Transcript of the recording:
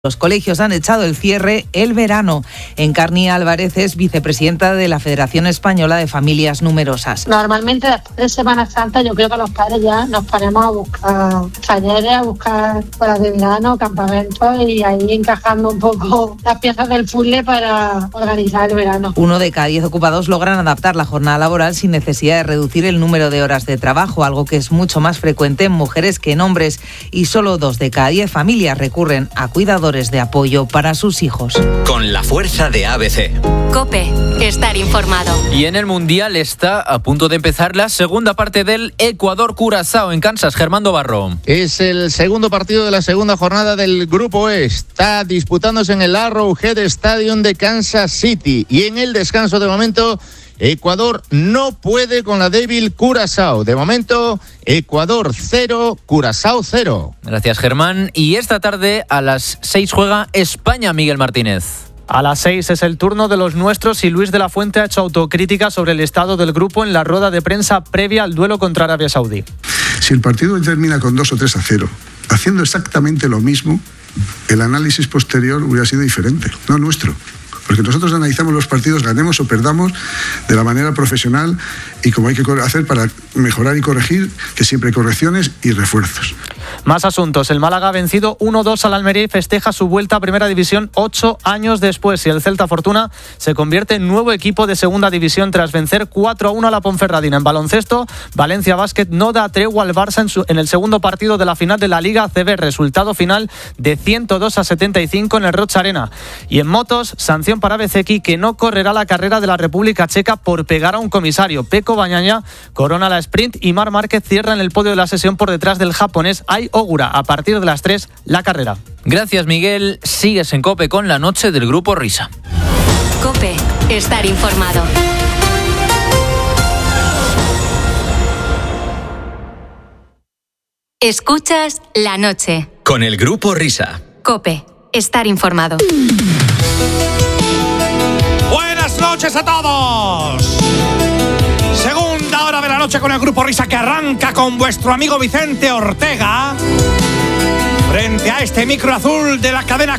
Los colegios han echado el cierre el verano. Encarni Álvarez es vicepresidenta de la Federación Española de Familias Numerosas. Normalmente después de Semana Santa yo creo que los padres ya nos ponemos a buscar talleres, a buscar escuelas de verano, campamentos y ahí encajando un poco las piezas del puzzle para organizar el verano. 1 de cada 10 ocupados logran adaptar la jornada laboral sin necesidad de reducir el número de horas de trabajo, algo que es mucho más frecuente en mujeres que en hombres, y solo 2 de cada 10 familias recurren a cuidadores de apoyo para sus hijos. Con la fuerza de ABC. COPE. Estar informado. Y en el Mundial está a punto de empezar la segunda parte del Ecuador-Curazao en Kansas. Germán Barro. Es el segundo partido de la segunda jornada del Grupo E. Está disputándose en el Arrowhead Stadium de Kansas City. Y en el descanso de momento, Ecuador no puede con la débil Curazao. De momento, Ecuador 0, Curazao 0. Gracias, Germán. Y esta tarde a las 6 juega España, Miguel Martínez. A las 6 es el turno de los nuestros y Luis de la Fuente ha hecho autocrítica sobre el estado del grupo en la rueda de prensa previa al duelo contra Arabia Saudí. Si el partido termina con 2 o 3-0, haciendo exactamente lo mismo, el análisis posterior hubiera sido diferente, no nuestro. Porque nosotros analizamos los partidos, ganemos o perdamos, de la manera profesional y como hay que hacer para mejorar y corregir, que siempre hay correcciones y refuerzos. Más asuntos. El Málaga ha vencido 1-2 al Almería y festeja su vuelta a Primera División 8 años después. Y el Celta Fortuna se convierte en nuevo equipo de Segunda División tras vencer 4-1 a la Ponferradina. En baloncesto, Valencia Basket no da tregua al Barça en el segundo partido de la final de la Liga ACB. Resultado final de 102-75 en el Roig Arena. Y en motos, sanción para Bezzecchi, que no correrá la carrera de la República Checa por pegar a un comisario. Pecco Bagnaia corona la sprint y Marc Márquez cierra en el podio de la sesión por detrás del japonés Ai Ogura. A partir de las 3, la carrera. Gracias, Miguel. Sigues en COPE con la noche del Grupo Risa. COPE. Estar informado. Escuchas la noche. Con el Grupo Risa. COPE. Estar informado. Buenas noches a todos. Segunda hora de la noche con el Grupo Risa, que arranca con vuestro amigo Vicente Ortega frente a este micro azul de la cadena